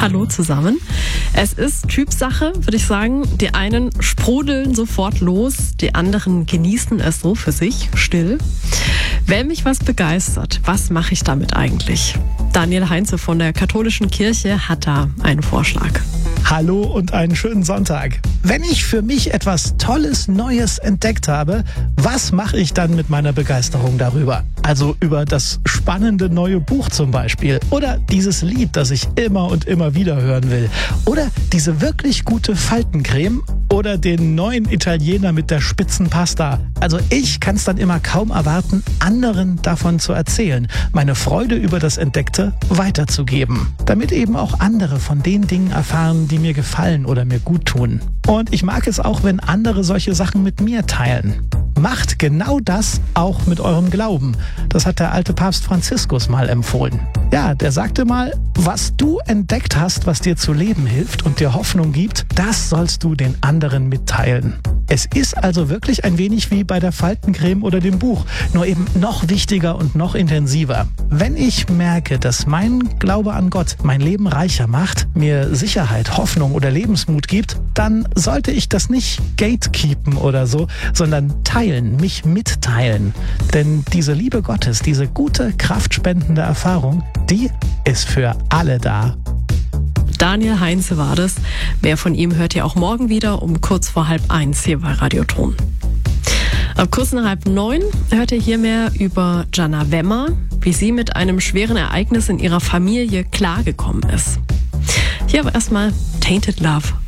Hallo zusammen. Es ist Typsache, würde ich sagen. Die einen sprudeln sofort los, die anderen genießen es so für sich, still. Wenn mich was begeistert, was mache ich damit eigentlich? Daniel Heinze von der Katholischen Kirche hat da einen Vorschlag. Hallo und einen schönen Sonntag. Wenn ich für mich etwas Tolles, Neues entdeckt habe, was mache ich dann mit meiner Begeisterung darüber? Also über das spannende neue Buch zum Beispiel. Oder dieses Lied, das ich immer und immer wieder hören will. Oder diese wirklich gute Faltencreme. Oder den neuen Italiener mit der Spitzenpasta. Also ich kann es dann immer kaum erwarten, anderen davon zu erzählen. Meine Freude über das Entdeckte weiterzugeben. Damit eben auch andere von den Dingen erfahren, die mir gefallen oder mir gut tun. Und ich mag es auch, wenn andere solche Sachen mit mir teilen. Macht genau das auch mit eurem Glauben. Das hat der alte Papst Franziskus mal empfohlen. Ja, der sagte mal, was du entdeckt hast, was dir zu leben hilft und dir Hoffnung gibt, das sollst du den anderen mitteilen. Es ist also wirklich ein wenig wie bei der Faltencreme oder dem Buch, nur eben noch wichtiger und noch intensiver. Wenn ich merke, dass mein Glaube an Gott mein Leben reicher macht, mir Sicherheit, Hoffnung oder Lebensmut gibt, dann sollte ich das nicht gatekeepen oder so, sondern teilen, mich mitteilen. Denn diese Liebe Gottes, diese gute, kraftspendende Erfahrung, die ist für alle da. Daniel Heinze war das. Mehr von ihm hört ihr auch morgen wieder um kurz vor 8:30 hier bei Radioton. Ab kurz nach 8:30 hört ihr hier mehr über Jana Wemmer, wie sie mit einem schweren Ereignis in ihrer Familie klargekommen ist. Hier aber erstmal Tainted Love